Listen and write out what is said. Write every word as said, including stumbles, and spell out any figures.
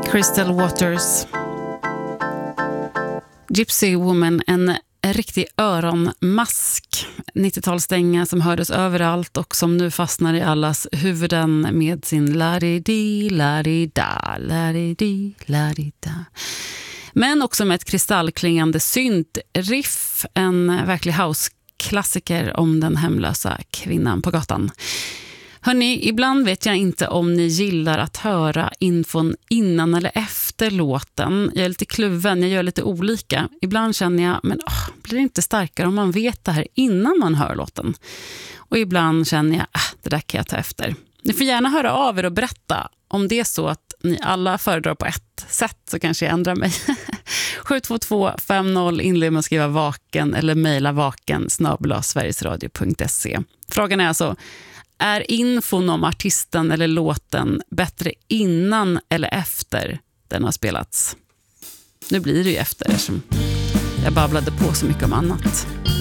Crystal Waters. Gypsy Woman, en riktig öronmask. nittiotalsdänga som hördes överallt och som nu fastnar i allas huvuden med sin la-di-di, la-di-da, la-di-di, la-di-da. Men också med ett kristallklingande synt-riff, en verklig house-klassiker om den hemlösa kvinnan på gatan. Hörrni, ibland vet jag inte om ni gillar att höra infon innan eller efter låten. Jag är lite kluven, jag gör lite olika. Ibland känner jag, men åh, blir det inte starkare om man vet det här innan man hör låten? Och ibland känner jag, ah, det där kan jag ta efter. Ni får gärna höra av er och berätta om det är så att ni alla föredrar på ett sätt, så kanske jag ändrar mig. sju två två fem noll inled med att skriva vaken eller mejla vaken snabel-a sverigesradio punkt se. Frågan är alltså, är infon om artisten eller låten bättre innan eller efter den har spelats? Nu blir det ju efter, eftersom jag babblade på så mycket om annat.